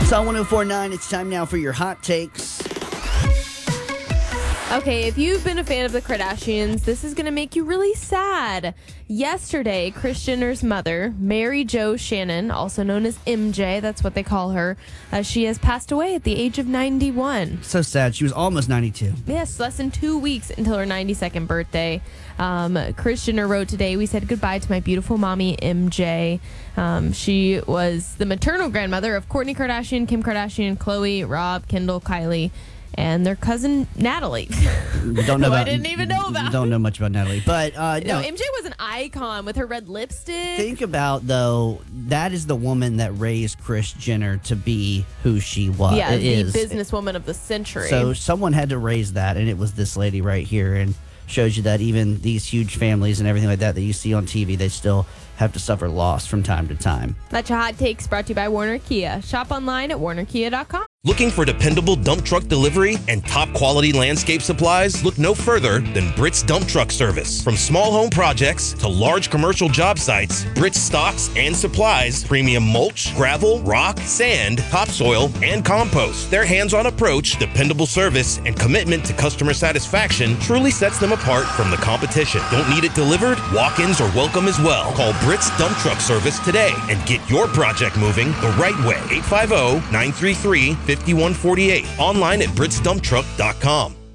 It's on 104.9. It's time now for your hot takes. Okay, if you've been a fan of the Kardashians, this is going to make you really sad. Yesterday, Kris Jenner's mother, Mary Jo Shannon, also known as MJ, that's what they call her, she has passed away at the age of 91. So sad. She was almost 92. Yes, less than 2 weeks until her 92nd birthday. Kris Jenner wrote today, "We said goodbye to my beautiful mommy, MJ. She was the maternal grandmother of Kourtney Kardashian, Kim Kardashian, Khloe, Rob, Kendall, Kylie, and their cousin Natalie." Don't know I about, didn't even know about. Don't know much about Natalie, but No, MJ was an icon with her red lipstick. Think about, though, that is the woman that raised Kris Jenner to be who she was. Yeah, the is. businesswoman of the century. So someone had to raise that, and it was this lady right here, and shows you that even these huge families and everything like that you see on TV, they still have to suffer loss from time to time. That's your hot takes brought to you by Warner Kia. Shop online at warnerkia.com. Looking for dependable dump truck delivery and top quality landscape supplies? Look no further than Britt's Dump Truck Service. From small home projects to large commercial job sites, Britt's stocks and supplies premium mulch, gravel, rock, sand, topsoil, and compost. Their hands-on approach, dependable service, and commitment to customer satisfaction truly sets them apart from the competition. Don't need it delivered? Walk-ins are welcome as well. Call Britt's Dump Truck Service today and get your project moving the right way. 850-933-5148. Online at britsdumptruck.com.